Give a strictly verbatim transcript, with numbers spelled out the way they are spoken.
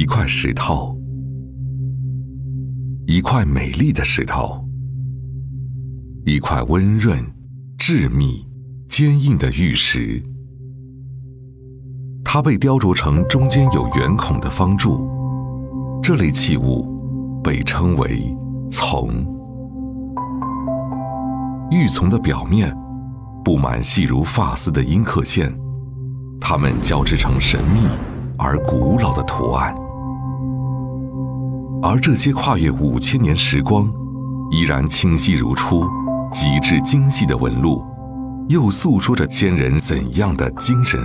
一块石头，一块美丽的石头，一块温润、致密、坚硬的玉石。它被雕琢成中间有圆孔的方柱，这类器物被称为琮。玉琮的表面布满细如发丝的阴刻线，它们交织成神秘而古老的图案。而这些跨越五千年时光，依然清晰如初、极致精细的纹路，又诉说着先人怎样的精神